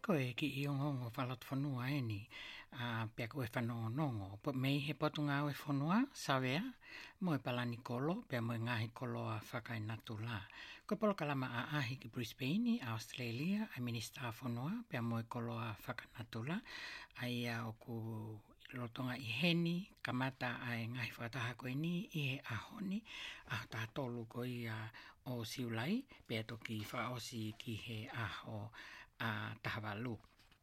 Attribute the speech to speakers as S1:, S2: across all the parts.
S1: koe ki I ongongo whalot whanua eni, pia koe whanonongo. Mei he potunga au e whanua, sawea, mo e palani kolo, pia mo e ngahi kolo a whakainatu la. Koe polo kalama a ahi ki Brisbane, Australia, a minister whanua, pia mo e kolo a whakanatu la, ai a oku lotonga I heni, kamata ai ngahi whakataha koe ni, I he ahoni, a tā tolu koe o siulai, pia toki whaosi ki he aho a tahawalu.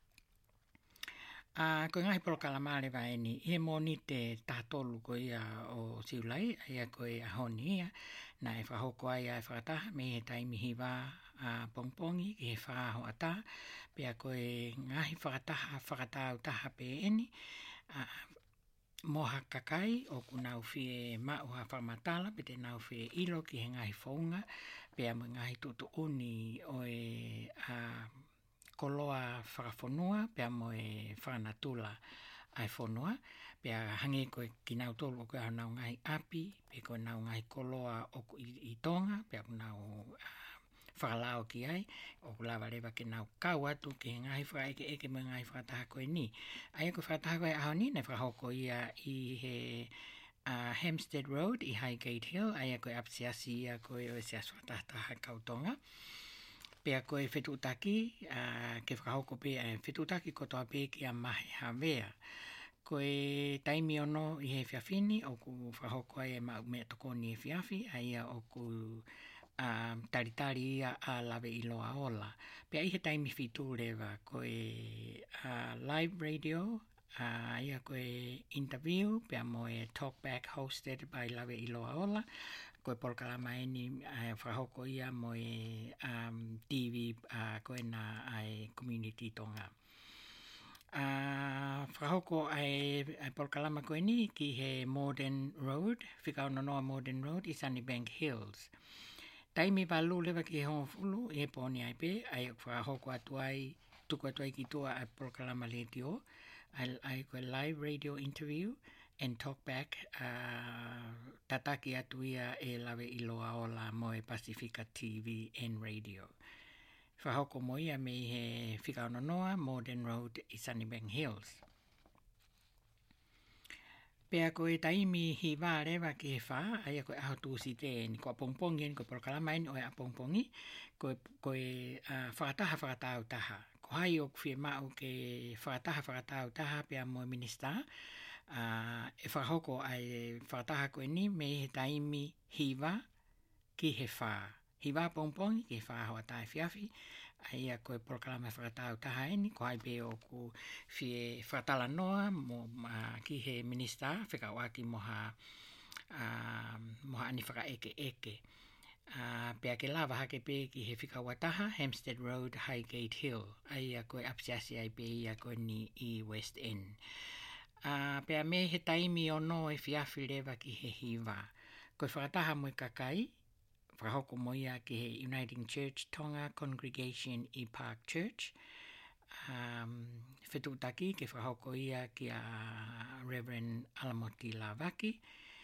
S1: Koe ngahi polo kalamare vai ni, he moni te tātolu koe o siulai, ai a koe ahoni ia, na e whahoko ai a whakataha, me he taimi hiwa pongpongi, ki he whaaho ata, pia koe ngahi whakatau taha pe eni, moha kakai o ku nau whie mauha whamatala, pe te nau whie ilo ki he ngahi whaunga, pia mo ngahi tutu uni o e koloa whakawhonua, pia mo e whanatula ai whonua, pia hangi koe ki nau tolu o koe nau ngahi api, pe koe nau ngahi koloa o I tonga, pia ko nau whakalao ki ai, o lawa rewa ke nau kau atu ki he ngahi whaeke eke mo ngahi whakataha koe ni. Ai ko whakataha koe aho ni, ne whakahoko ia I he Hampstead Road, I Highgate Hill, ai koe apsiasi ia koe o se aswataha kautonga. Pea koe whetutaki, ke whakahoko pe whetutaki kotoa pe ki a mahe hawea. Koe taimi ono I he whiawhini, o ku whakahoko ai e mau mea tokoni e whiawhi, ai a o ku taritari ia a lawe I loa ola. Pea I he taimi whitu rewa koe live radio, ia koe interview, pea mo e talkback hosted by lawe I loa ola, koe polkalama eni whakahoko ia mo e TV koe na ai community tonga. Whakahoko ai polkalama koe ni ki he Morden Road, whikao nonoa Morden Road I Sunnybank Hills. Taimi walu lewa ki he hongo fulu, e poni ai pe, ai whakahoko atu ai, tuku atu ai ki tua ai polkalama letio, ai koe live radio interview, and talk back tataki atu ia e lawe I loa ola mo e Pacifica TV and radio. Whahoko mo ia me he whikao nonoa, Morden Road I Sunnybank Hills. Pea koe taimi hi wā rewa ki he whā, ai a koe aho tūsi te ni koe pongpongi, ni koe porokalama ni oe a pongpongi, koe whakatau taha. Ko hai o kwhie mau ke whakatau taha pea mo minista, e whakahoko ai whakataha koe ni me he taimi hiwa ki he whā. Hiwa pongpongi ki he whā hoa tae whiawhi, ai a koe proklama whakatau taha eni, ko hai pe o ku whie whakatala noa mo ki he minista, whakawaki moha ani whaka eke. Pea ke lava hake pe ki he whikawataha, Hampstead Road, Highgate Hill, ai a koe apsiasi ai pe I a koe ni I West End. Pea me he taimi o no e whiawhi rewa ki he hiwa. Koe whakataha mo I kakai, whakahoko mo ia ki he Uniting Church Tonga Congregation I Park Church. Whetutaki ke whakahoko ia ki a Reverend Alamoti Lavaki.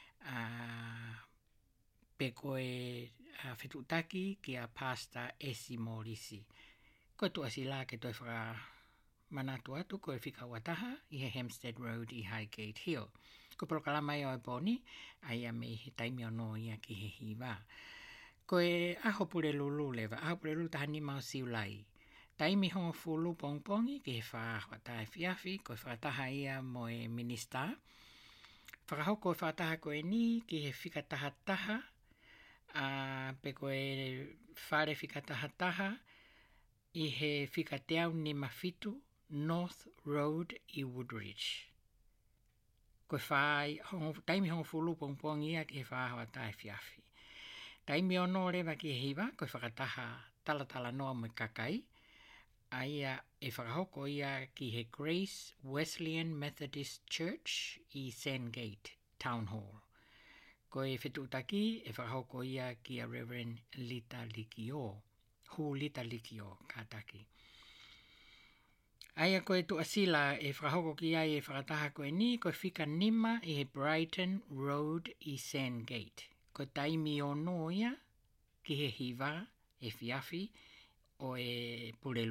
S1: Pe koe whetutaki ki a Pastor Esi Morisi. Koe tuasi la ke toi manatu atu koe whikawataha I he Hampstead Road I Highgate Hill. Ko prokalama ia o poni, ai a me he taimi o no ia ki he hiwa. Koe aho pure lulu lewa, aho pure lulu tahani mau siulai. Taimi hongo fulu pongpongi ki he whaaho tae whiawhi, koe whataha ia mo e minista. Whakahoko koe whataha koe ni ki he whikataha taha, pe koe whare whikataha taha, I he whikateau ni mawhitu, North Road I Woodridge. Koe taimi hongo fulu pongpongi ia ki he whaaho tae whiawhi. Taimi ono rewa ki he hiwa, koe whakataha talatala noa mo kakai, ai e whakahoko ia ki he Grace Wesleyan Methodist Church I Sandgate Town Hall. Koe whetutaki e whakahoko ia ki a Reverend Lita Likio, Hu Lita Likio, kātaki. Ai a koe tu asila e whakahoko ki ai e whakataha koe ni, koe whika nima I he Brighton Road I Sandgate. Ko taimi o noia ki he hiwa e whiawhi o e pure lulu.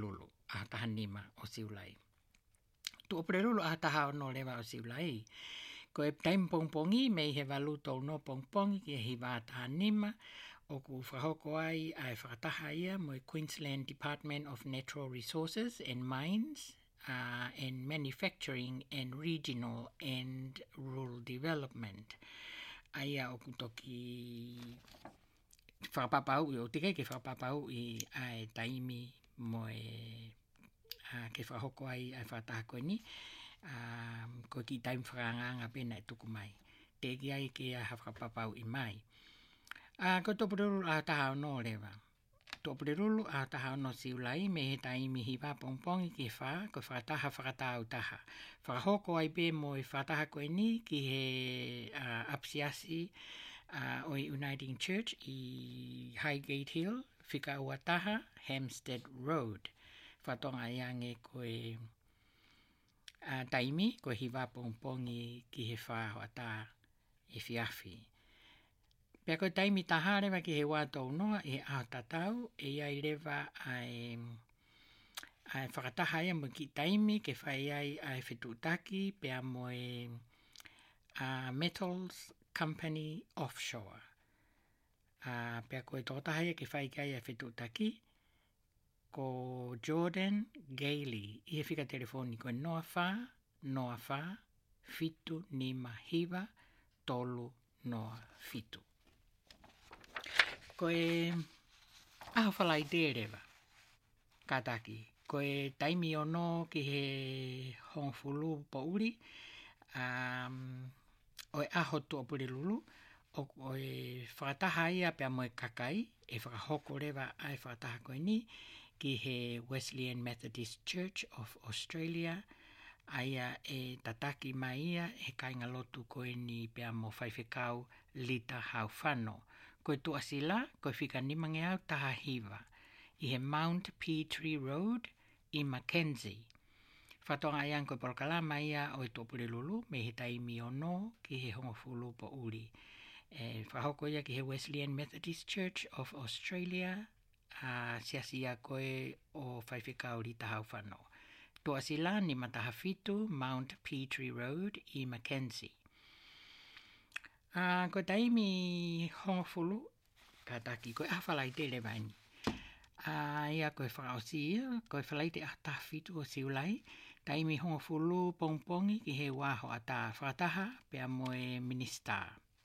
S1: a taha nima o siulai. Tu opererulu a taha ono lewa o siulai. Ko e taim pongpongi me he walu tau no pongpongi ki he wā taha nima o ku whahoko ai ai whakataha ia mo Queensland Department of Natural Resources and Mines and Manufacturing and Regional and Rural Development. Aia o ku toki whakapapau i o tike ke whakapapau i ai taimi mo ke whahoko ai whakataha koe ni ko ki taim whakanganga pena e tuku mai. Te ki ai ke a whakapapau i mai. Ko tōpururu a taha ono rewa. Tōpururu a taha ono siulai me he taimi hiwa pongpongi ki wha, ko whakataha whakatau taha. Whakahoko ai pe mo i whakataha koe ni ki he apsiasi o Uniting Church i Highgate Hill, whika ua taha, Hampstead Road. Whatonga iange koe taimi, koe hiwa pongpongi ki he wha hoa tā e whiawhi. Pea koe taimi taha rewa ki he wātou noa e ao tatau, e ai rewa ai whakataha ia mo ki taimi ke whai ai whetutaki pea mo e Metals Company Offshore. Pea koe tōtaha ia ke whai kai ai whetutaki, ko Jordan Gailey, i he whika telefoni koe noa wha, fitu ni mahiwa, tolu noa fitu. Koe aho whalai te rewa, kataki. Koe taimi ono ki he hongfulu po uri, oe aho tuapure lulu, oe whakataha ia pia moe kakai, e whakahoko rewa ai whakataha koe ni, ki he Wesleyan Methodist Church of Australia, aia e tataki mai ia, e kainga lotu koe ni pia mo whaiwhekau lita hau whano. Koe tuasila, koe whika nimange au taha hiwa, i he Mount Petrie Road i Mackenzie. Whatonga iang koe porokalama ia o i tōpure lulu, me he taimi ono ki he hongofulu po uri. Whahoko ia ki he Wesleyan Methodist Church of Australia, siasia koe o whaiwhekau rita hau whano. Tuasila ni mataha fitu, Mount Petrie Road i Mackenzie. Ko taimi hongofulu, kataki, koe awhalai te lewaini. Ia koe whakaosi ia, koe whalai te ataha fitu o siulai, taimi hongofulu pongpongi ki he waho ata whakataha pea moe minista.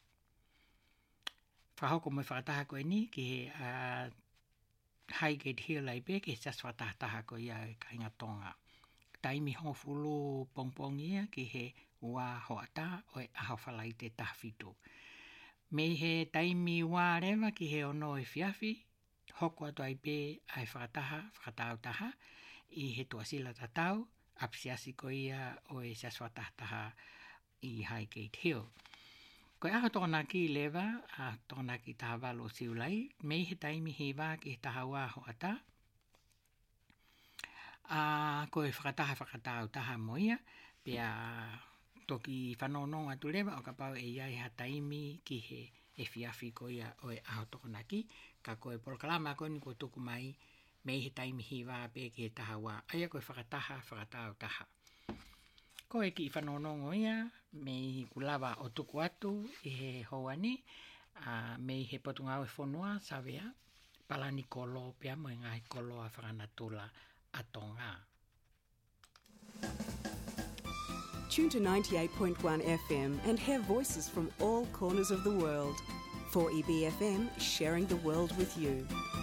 S1: Whahoko moe whakataha koe ni ki he Highgate Hill ai pe ki he sas whakataha koe ia e kainga tonga. Taimi hongofulu pongpongi ia ki he wā hoata o e aho whalai te tahawhitu. Me he taimi wā rewa ki he ono e whiawhi, hoko atu ai pē ai whakatau taha, i he tuasila tatau, apsiasi ko ia o e saswatahtaha i Highgate Hill. Ko e aho tōna ki lewa, a tōna ki taha walo siulai, me he taimi hi wā ki he taha wā hoata, ko e whakatau taha moia, pia toki whanononga tu lewa o ka pau e iai ha taimi ki he e whiawhi ko ia o e aho tōna ki, ka koe porokalama koe ni ko tuku mai, me he taimi hi wā pē ki he taha wā, aia koe whakatau taha. Ko e ki whanonongo ia, me hi kulawa o tuku atu i he hoani, me he potungau e whonua sawea, palani kolo pia mo e ngai kolo a whakanatula atonga.
S2: Tune to 98.1 FM and hear voices from all corners of the world. 4EBFM, sharing the world with you.